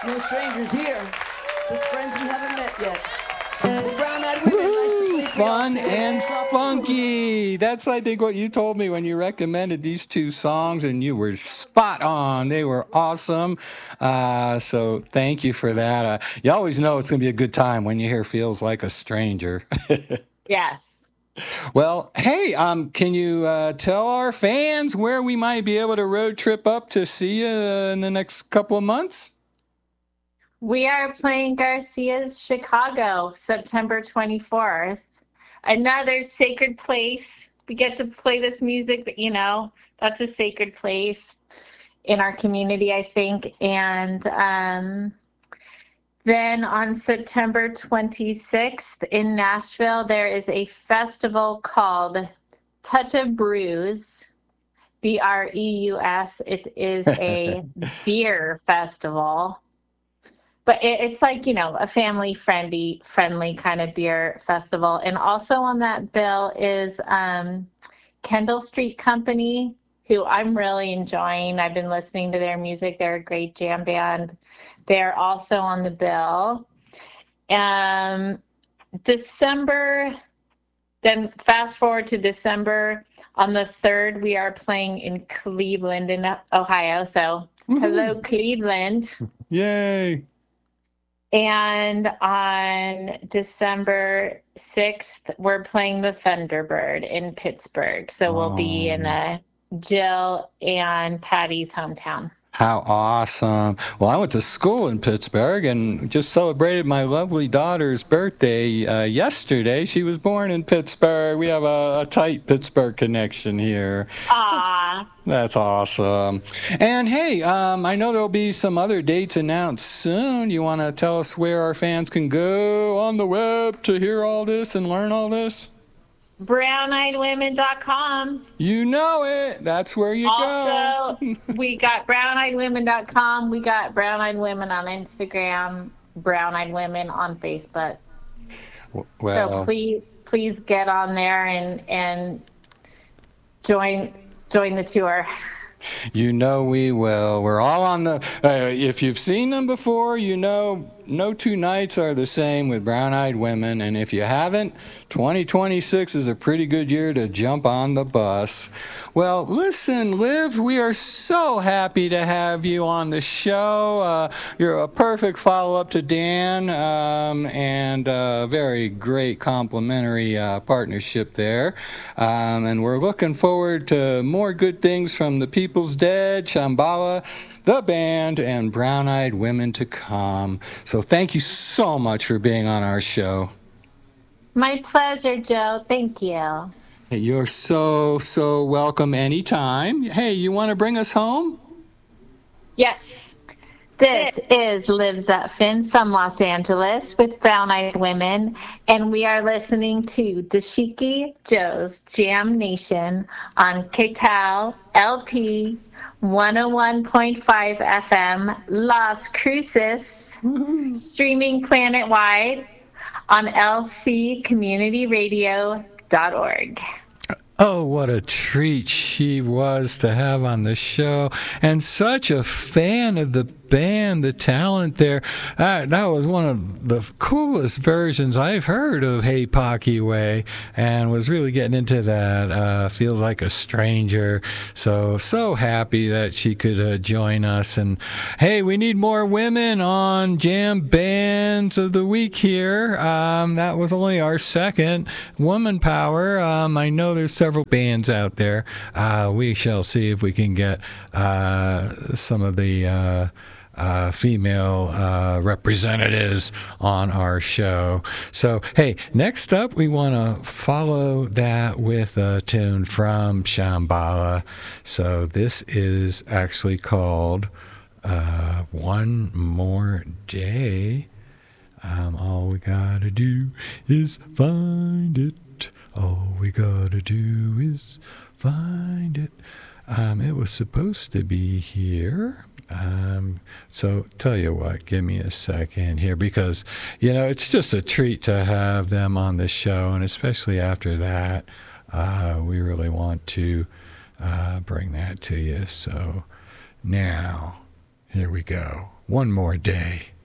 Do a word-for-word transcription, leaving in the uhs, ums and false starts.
No strangers here. Just friends we haven't met yet. The brown-eyed women. Nice to meet you. Fun and funky. That's, I think, what you told me when you recommended these two songs, and you were spot on. They were awesome. Uh, so thank you for that. Uh, you always know it's going to be a good time when you hear Feels Like a Stranger. Yes. Well, hey, um, can you uh, tell our fans where we might be able to road trip up to see you in the next couple of months? We are playing Garcia's Chicago, September twenty-fourth. Another sacred place. We get to play this music that, you know, that's a sacred place in our community, I think. And um, then on September twenty-sixth in Nashville, there is a festival called Touch of Brews, B R E U S. It is a beer festival. But it, it's like, you know, a family-friendly friendly kind of beer festival. And also on that bill is um, Kendall Street Company, who I'm really enjoying. I've been listening to their music. They're a great jam band. They're also on the bill. Um, December, then fast forward to December. On the third, we are playing in Cleveland, in Ohio. So Woo-hoo. Hello, Cleveland. Yay. And on December sixth, we're playing the Thunderbird in Pittsburgh. So we'll be in a Jill and Patty's hometown. How awesome. Well, I went to school in Pittsburgh and just celebrated my lovely daughter's birthday uh, yesterday. She was born in Pittsburgh. We have a, a tight Pittsburgh connection here. Aww. That's awesome. And hey, um, I know there'll be some other dates announced soon. You want to tell us where our fans can go on the web to hear all this and learn all this? brown eyed women dot com. You know it. That's where you also, go. Also, we got brown eyed women dot com. We got Brown Eyed Women on Instagram, Brown Eyed Women on Facebook. Well, so please, please get on there and and join join the tour. You know we will. We're all on the. Uh, if you've seen them before, you know no two nights are the same with Brown Eyed Women. And if you haven't, twenty twenty-six is a pretty good year to jump on the bus. Well, listen, Liv, we are so happy to have you on the show. Uh, you're a perfect follow-up to Dan, um, and a very great complimentary uh, partnership there. Um, and we're looking forward to more good things from the People's Dead, Shambhala, the band, and Brown Eyed Women to come. So thank you so much for being on our show. My pleasure, Joe. Thank you. Hey, you're so, so welcome anytime. Hey, you want to bring us home? Yes. This is Liv Zutphin from Los Angeles with Brown Eyed Women, and we are listening to Dashiki Joe's Jam Nation on K T A L L P one oh one point five F M Las Cruces, streaming planet-wide on L C community radio dot org. Oh, what a treat she was to have on the show, and such a fan of the band, the talent there. Uh, that was one of the coolest versions I've heard of Hey Pocky Way, and was really getting into that. Uh, feels like a stranger. So, so happy that she could uh, join us. And hey, we need more women on Jam Bands of the Week here. Um, that was only our second. Woman Power. Um, I know there's several bands out there. Uh, we shall see if we can get uh, some of the uh, Uh, female uh, representatives on our show. So, hey, next up, we want to follow that with a tune from Shambhala. So, this is actually called uh, One More Day. Um, all we gotta do is find it. All we gotta do is find it. Um, it was supposed to be here. Um, so tell you what, give me a second here, because, you know, it's just a treat to have them on the show, and especially after that, uh, we really want to uh, bring that to you. So now Here we go. One more day.